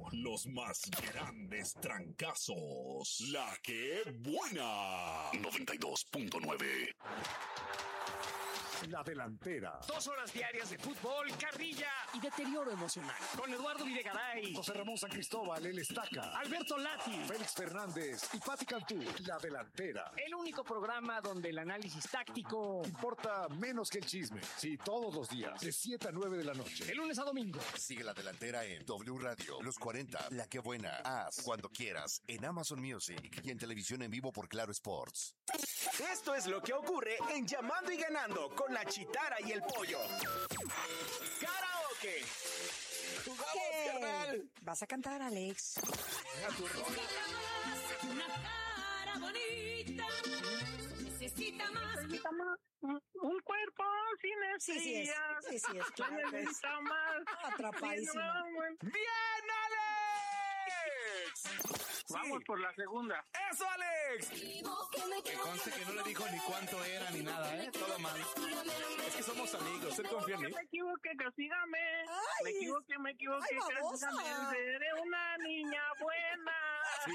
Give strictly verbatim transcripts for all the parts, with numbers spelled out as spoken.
Los más grandes trancazos. La que buena. noventa y dos punto nueve. La delantera. Dos horas diarias de fútbol, carrilla y deterioro emocional. Con Eduardo Videgaray, José Ramón San Cristóbal, el Estaca. Alberto Lati, Félix Fernández y Pati Cantú. La delantera. El único programa donde el análisis táctico importa menos que el chisme. Sí, todos los días, de siete a nueve de la noche. De lunes a domingo. Sigue La Delantera en W Radio, Los cuarenta, La que buena. Haz cuando quieras en Amazon Music y en televisión en vivo por Claro Sports. Esto es lo que ocurre en Llamando y Ganando con la Chitara y el Pollo. ¡Karaoke! ¡Jugamos, carnal! ¿Vas a cantar, Alex? Una cara bonita. Necesita más. Necesita más. Un cuerpo sin estrellas. Sí, sí es. Sí, sí es. Claro, necesita más. Atrapadísimo. ¡Bien, Alex! Vamos Sí. por la segunda. ¡Eso, Alex! Que conste que no le dijo ni cuánto era ni nada, ¿eh? Todo mal. Es que somos amigos, él confía en mí. Me equivoqué, castígame. Ay. Me equivoqué, me equivoqué, Ay, babosa. castígame. Seré una niña buena. Sí.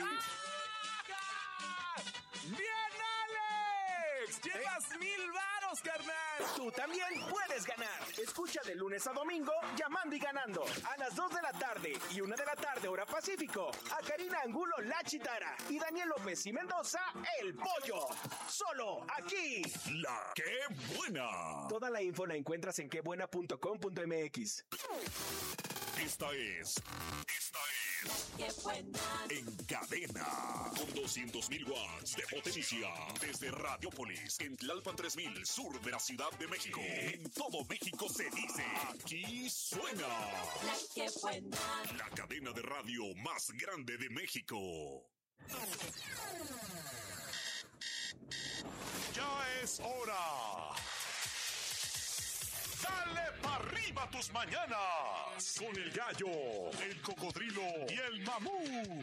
¡Bien, Alex! ¡Llevas mil varos, carnal! Tú también puedes ganar. Escucha de lunes a domingo Llamando y Ganando a las dos de la tarde y una de la tarde hora Pacífico a Karina Angulo La Chitara y Daniel López y Mendoza El Pollo. Solo aquí. La que buena. Toda la info la encuentras en quebuena punto com punto m x. Esta es. Esta es. Qué buena. En cadena. Con doscientos mil watts de potencia. Desde Radiopolis, en Tlalpan tres mil, sur de la Ciudad de México. En todo México se dice. Aquí suena. La que buena. La cadena de radio más grande de México. Ya es hora. Dale pa' arriba tus mañanas. Con el gallo, el cocodrilo y el mamú.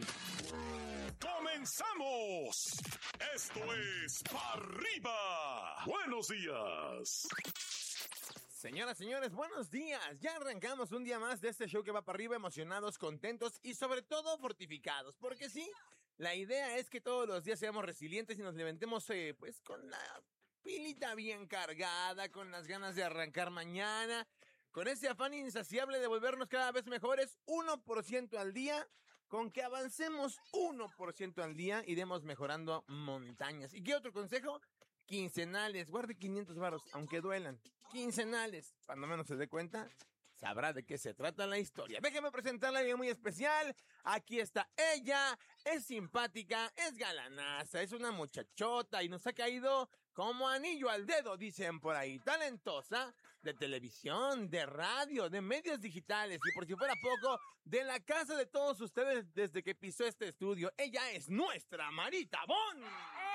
¡Comenzamos! Esto es Pa' Arriba. Buenos días. Señoras, señores, buenos días. Ya arrancamos un día más de este show que va para arriba, emocionados, contentos y sobre todo fortificados. Porque sí, la idea es que todos los días seamos resilientes y nos levantemos eh, pues con la pilita bien cargada, con las ganas de arrancar mañana, con ese afán insaciable de volvernos cada vez mejores, uno por ciento al día, con que avancemos uno por ciento al día, iremos mejorando montañas. ¿Y qué otro consejo? Quincenales, guarde quinientos varos, aunque duelan. Quincenales, cuando menos se dé cuenta, sabrá de qué se trata la historia. Déjeme presentarla a alguien muy especial. Aquí está ella, es simpática, es galanaza, es una muchachota y nos ha caído como anillo al dedo, dicen por ahí. Talentosa, de televisión, de radio, de medios digitales y por si fuera poco, de la casa de todos ustedes desde que pisó este estudio. Ella es nuestra Marita Bon.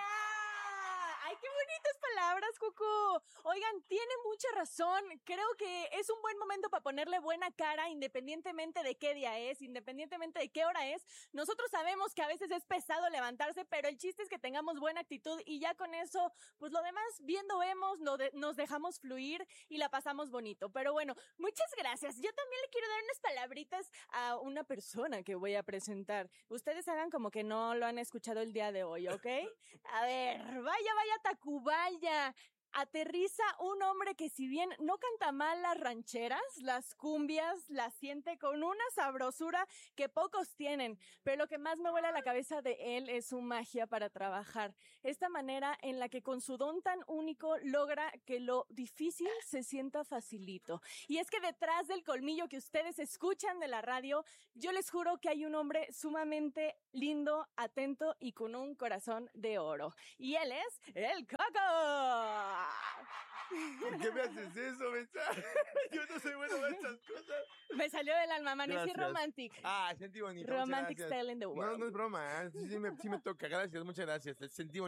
¡Ay, qué bonitas palabras, Cucu! Oigan, tiene mucha razón. Creo que es un buen momento para ponerle buena cara, independientemente de qué día es, independientemente de qué hora es. Nosotros sabemos que a veces es pesado levantarse, pero el chiste es que tengamos buena actitud y ya con eso, pues lo demás, viendo vemos, no de- nos dejamos fluir y la pasamos bonito. Pero bueno, muchas gracias. Yo también le quiero dar unas palabritas a una persona que voy a presentar. Ustedes hagan como que no lo han escuchado el día de hoy, ¿ok? A ver, vaya, vaya Tacubaya. Aterriza un hombre que si bien no canta mal las rancheras, las cumbias, las siente con una sabrosura que pocos tienen, pero lo que más me vuela la cabeza de él es su magia para trabajar. Esta manera en la que con su don tan único logra que lo difícil se sienta facilito. Y es que detrás del colmillo que ustedes escuchan de la radio, yo les juro que hay un hombre sumamente lindo, atento y con un corazón de oro. Y él es el Coco. ¿Por qué me haces eso, mensaje? Yo no soy bueno en estas cosas. Me salió del alma, amanecí romantic. Ah, sentí bonito. Romantic muchas gracias. style in the world. No, no es broma. ¿eh? Sí, sí, me, sí me toca. Gracias, muchas gracias. Sentí bonito.